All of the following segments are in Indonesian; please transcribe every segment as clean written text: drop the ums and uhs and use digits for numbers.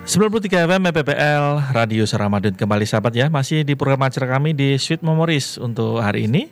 93 FM PPL Radio Ramadan kembali sahabat ya. Masih di program acara kami di Sweet Memories untuk hari ini.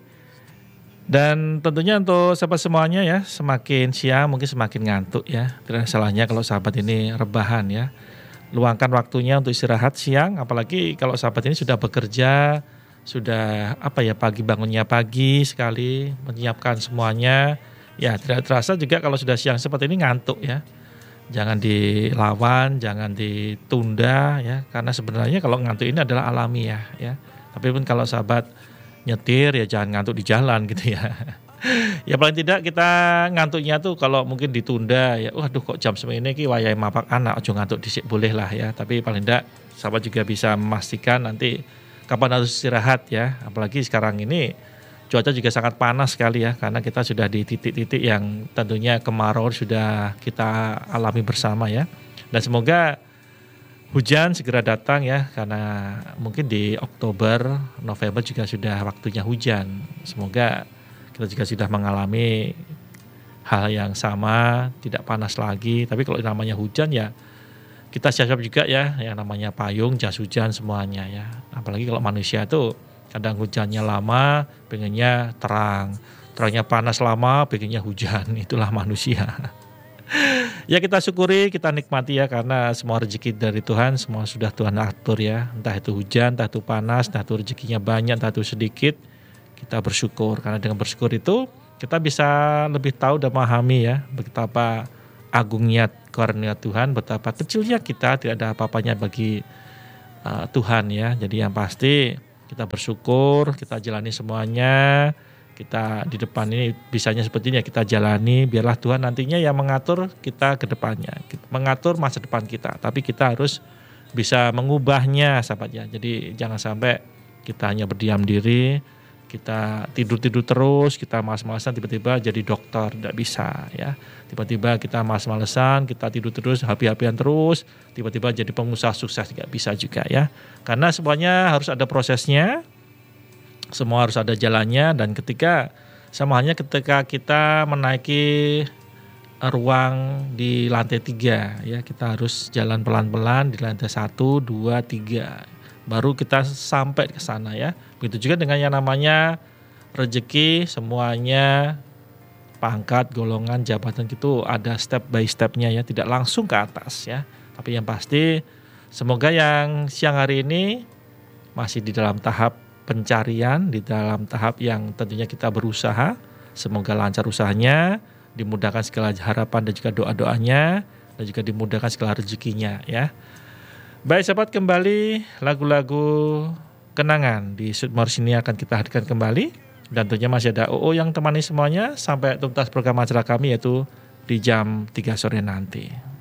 Dan tentunya untuk sahabat semuanya ya, semakin siang mungkin semakin ngantuk ya. Tidak ada salahnya kalau sahabat ini rebahan ya. Luangkan waktunya untuk istirahat siang, apalagi kalau sahabat ini sudah bekerja, sudah pagi bangunnya pagi sekali, menyiapkan semuanya. Ya tidak terasa juga kalau sudah siang seperti ini ngantuk ya. Jangan dilawan, jangan ditunda ya, karena sebenarnya kalau ngantuk ini adalah alamiah ya. Tapi pun kalau sahabat nyetir ya jangan ngantuk di jalan gitu ya. Ya paling tidak kita ngantuknya tuh kalau mungkin ditunda ya, waduh kok jam semene iki wayahe mapak anak, aja ngantuk dhisik boleh lah ya. Tapi paling tidak sahabat juga bisa memastikan nanti kapan harus istirahat ya. Apalagi sekarang ini cuaca juga sangat panas sekali ya, karena kita sudah di titik-titik yang tentunya kemarau sudah kita alami bersama ya. Dan semoga hujan segera datang ya, karena mungkin di Oktober, November juga sudah waktunya hujan. Semoga kita juga sudah mengalami hal yang sama, tidak panas lagi. Tapi kalau namanya hujan ya kita siap-siap juga ya, yang namanya payung, jas hujan semuanya ya. Apalagi kalau manusia tuh kadang hujannya lama, pengennya terang. Terangnya panas lama, pengennya hujan. Itulah manusia. Ya kita syukuri, kita nikmati ya, karena semua rezeki dari Tuhan, semua sudah Tuhan atur ya. Entah itu hujan, entah itu panas, entah itu rezekinya banyak, entah itu sedikit. Kita bersyukur, karena dengan bersyukur itu kita bisa lebih tahu dan memahami ya, betapa agungnya karunia Tuhan, betapa kecilnya kita, tidak ada apa-apanya bagi Tuhan ya. Jadi yang pasti kita bersyukur, kita jalani semuanya, kita di depan ini bisanya seperti ini ya kita jalani, biarlah Tuhan nantinya yang mengatur kita ke depannya, mengatur masa depan kita, tapi kita harus bisa mengubahnya sahabat ya. Jadi jangan sampai kita hanya berdiam diri, kita tidur-tidur terus, kita malas-malasan tiba-tiba jadi dokter, tidak bisa ya. Tiba-tiba kita malas-malesan, kita tidur terus, happy-happyan terus, tiba-tiba jadi pengusaha sukses, tidak bisa juga ya. Karena semuanya harus ada prosesnya, semua harus ada jalannya, dan ketika kita menaiki ruang di lantai 3 ya, kita harus jalan pelan-pelan di lantai 1, 2, 3. Baru kita sampai ke sana ya. Begitu juga dengan yang namanya rezeki, semuanya pangkat, golongan, jabatan itu ada step by stepnya ya, tidak langsung ke atas ya. Tapi yang pasti semoga yang siang hari ini masih di dalam tahap pencarian, di dalam tahap yang tentunya kita berusaha, semoga lancar usahanya, dimudahkan segala harapan dan juga doa-doanya, dan juga dimudahkan segala rezekinya ya. Baik sahabat, kembali lagu-lagu kenangan di Sweet Memories ini akan kita hadirkan kembali. Dan tentunya masih ada OO yang temani semuanya sampai tuntas program acara kami, yaitu di jam 3 sore nanti.